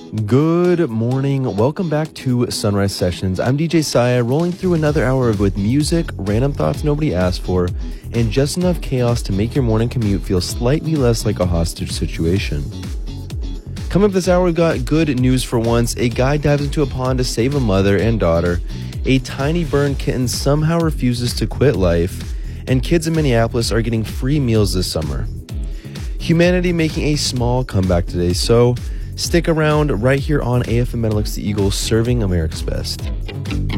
Good morning. Welcome back to Sunrise Sessions. I'm DJ Saya, rolling through another hour with music, random thoughts nobody asked for, and just enough chaos to make your morning commute feel slightly less like a hostage situation. Coming up this hour, we've got good news for once. A guy dives into a pond to save a mother and daughter. A tiny burned kitten somehow refuses to quit life. And kids in Minneapolis are getting free meals this summer. Humanity making a small comeback today, so stick around right here on AFM Metalix the Eagle, serving America's best.